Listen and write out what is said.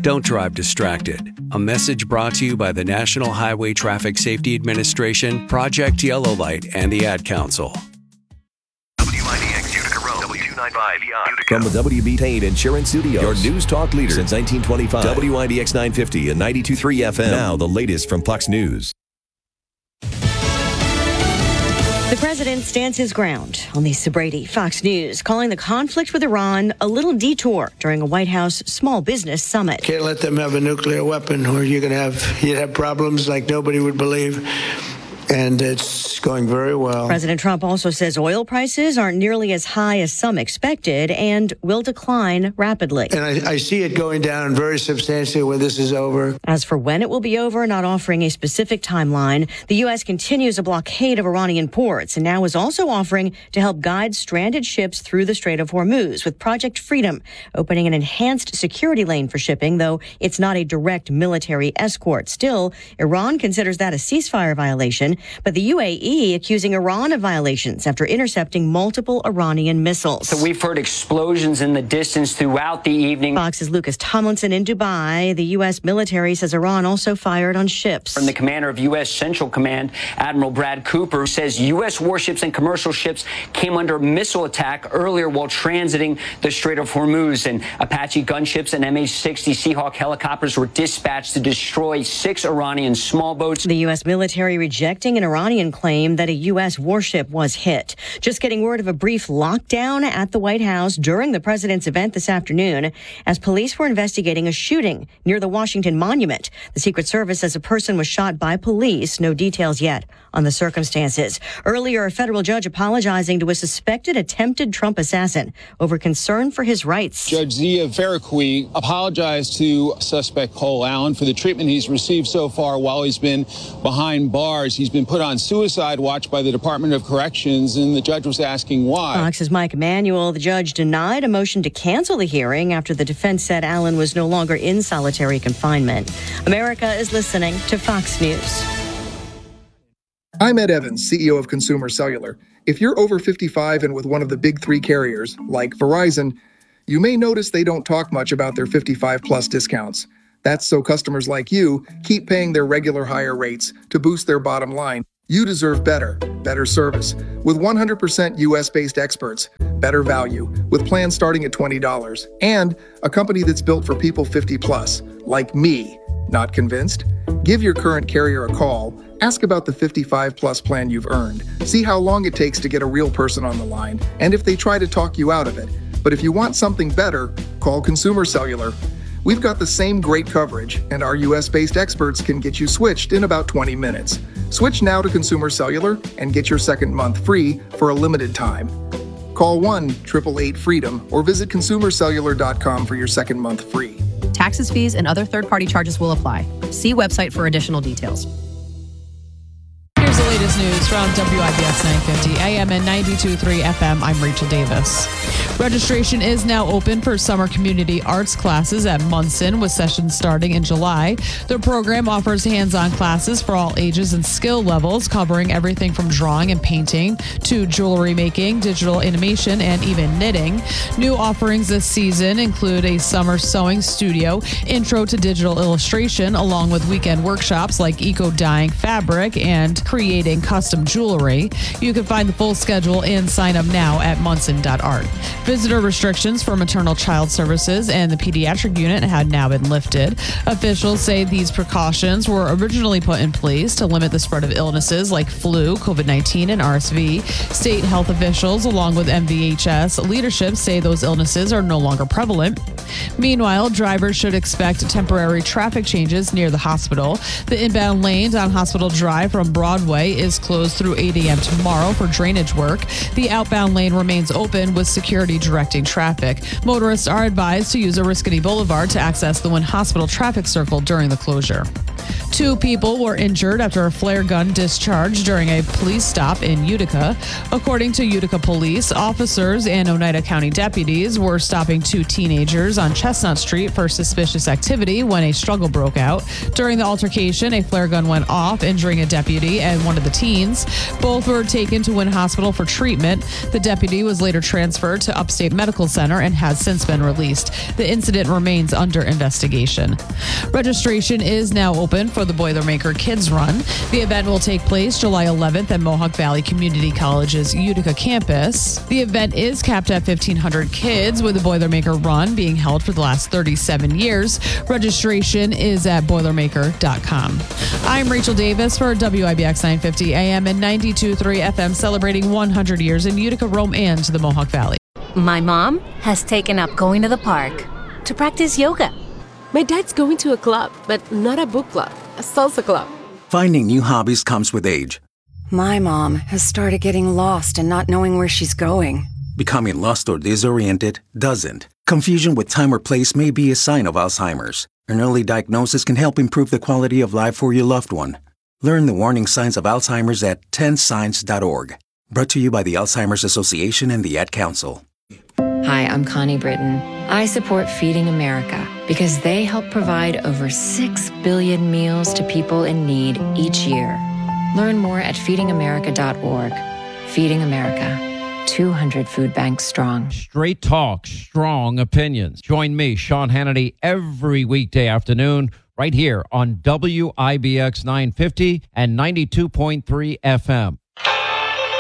Don't drive distracted. A message brought to you by the National Highway Traffic Safety Administration, Project Yellow Light, and the Ad Council. WIDX Utica Road, W295 Utica. From the WB Payne Insurance Studios, your news talk leader since 1925. WIDX 950 and 92.3 FM. Now the latest from Fox News. The president stands his ground on Lisa Brady, Fox News, calling the conflict with Iran a little detour during a White House small business summit. Can't let them have a nuclear weapon or you'd have problems like nobody would believe. And it's going very well. President Trump also says oil prices aren't nearly as high as some expected and will decline rapidly. And I see it going down very substantially when this is over. As for when it will be over, not offering a specific timeline, the U.S. continues a blockade of Iranian ports and now is also offering to help guide stranded ships through the Strait of Hormuz with Project Freedom, opening an enhanced security lane for shipping, though it's not a direct military escort. Still, Iran considers that a ceasefire violation, but the UAE accusing Iran of violations after intercepting multiple Iranian missiles. So we've heard explosions in the distance throughout the evening. Fox's Lucas Tomlinson in Dubai. The U.S. military says Iran also fired on ships. From the commander of U.S. Central Command, Admiral Brad Cooper, says U.S. warships and commercial ships came under missile attack earlier while transiting the Strait of Hormuz. And Apache gunships and MH-60 Seahawk helicopters were dispatched to destroy 6 Iranian small boats. The U.S. military rejecting an Iranian claim that a U.S. warship was hit. Just getting word of a brief lockdown at the White House during the president's event this afternoon as police were investigating a shooting near the Washington Monument. The Secret Service says a person was shot by police. No details yet on the circumstances. Earlier, a federal judge apologizing to a suspected attempted Trump assassin over concern for his rights. Judge Zia Veracruz apologized to suspect Cole Allen for the treatment he's received so far while he's been behind bars. He's been put on suicide watch by the Department of Corrections, and the judge was asking why. Fox's Mike Emanuel. The judge denied a motion to cancel the hearing after the defense said Allen was no longer in solitary confinement. America is listening to Fox News. I'm Ed Evans, CEO of Consumer Cellular. If you're over 55 and with one of the big 3 carriers, like Verizon, you may notice they don't talk much about their 55-plus discounts. That's so customers like you keep paying their regular higher rates to boost their bottom line. You deserve better service. With 100% US-based experts, better value, with plans starting at $20, and a company that's built for people 50-plus, like me. Not convinced? Give your current carrier a call. Ask about the 55-plus plan you've earned. See how long it takes to get a real person on the line, and if they try to talk you out of it. But if you want something better, call Consumer Cellular. We've got the same great coverage, and our US-based experts can get you switched in about 20 minutes. Switch now to Consumer Cellular and get your second month free for a limited time. Call 1-888-FREEDOM or visit consumercellular.com for your second month free. Taxes, fees, and other third-party charges will apply. See website for additional details. Here's the latest news from WIBX 950 AM and 92.3 FM. I'm Rachel Davis. Registration is now open for summer community arts classes at Munson, with sessions starting in July. The program offers hands-on classes for all ages and skill levels, covering everything from drawing and painting to jewelry making, digital animation, and even knitting. New offerings this season include a summer sewing studio, intro to digital illustration, along with weekend workshops like eco-dyeing fabric and creating custom jewelry. You can find the full schedule and sign up now at munson.art. Visitor restrictions for maternal child services and the pediatric unit had now been lifted. Officials say these precautions were originally put in place to limit the spread of illnesses like flu, COVID-19, and RSV. State health officials, along with MVHS leadership, say those illnesses are no longer prevalent. Meanwhile, drivers should expect temporary traffic changes near the hospital. The inbound lane down Hospital Drive from Broadway is closed through 8 a.m. tomorrow for drainage work. The outbound lane remains open with security directing traffic. Motorists are advised to use Oriskany Boulevard to access the Wynn Hospital traffic circle during the closure. 2 people were injured after a flare gun discharged during a police stop in Utica. According to Utica police, officers and Oneida County deputies were stopping 2 teenagers on Chestnut Street for suspicious activity when a struggle broke out. During the altercation, a flare gun went off, injuring a deputy and one of the teens. Both were taken to Wynn Hospital for treatment. The deputy was later transferred to Upstate Medical Center and has since been released. The incident remains under investigation. Registration is now open for the Boilermaker Kids Run. The event will take place July 11th at Mohawk Valley Community College's Utica campus. The event is capped at 1,500 kids, with the Boilermaker Run being held for the last 37 years. Registration is at Boilermaker.com. I'm Rachel Davis for WIBX 950 AM and 92.3 FM, celebrating 100 years in Utica, Rome, and the Mohawk Valley. My mom has taken up going to the park to practice yoga. My dad's going to a club, but not a book club, a salsa club. Finding new hobbies comes with age. My mom has started getting lost and not knowing where she's going. Becoming lost or disoriented doesn't. Confusion with time or place may be a sign of Alzheimer's. An early diagnosis can help improve the quality of life for your loved one. Learn the warning signs of Alzheimer's at 10signs.org. Brought to you by the Alzheimer's Association and the Ad Council. Hi, I'm Connie Britton. I support Feeding America because they help provide over 6 billion meals to people in need each year. Learn more at feedingamerica.org. Feeding America, 200 food banks strong. Straight talk, strong opinions. Join me, Sean Hannity, every weekday afternoon right here on WIBX 950 and 92.3 FM.